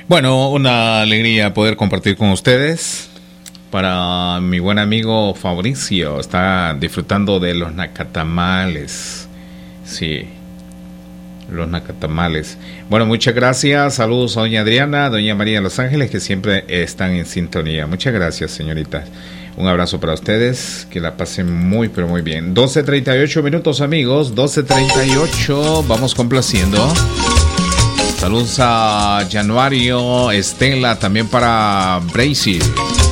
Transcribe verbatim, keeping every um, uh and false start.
Bueno, una alegría poder compartir con ustedes. Para mi buen amigo Fabricio, está disfrutando de los nacatamales. Sí, los nacatamales. Bueno, muchas gracias. Saludos a doña Adriana, doña María de Los Ángeles, que siempre están en sintonía. Muchas gracias, señoritas. Un abrazo para ustedes, que la pasen muy, pero muy bien. doce treinta y ocho minutos, amigos. doce treinta y ocho, vamos complaciendo. Saludos a Januario, Estela, también para Brasil.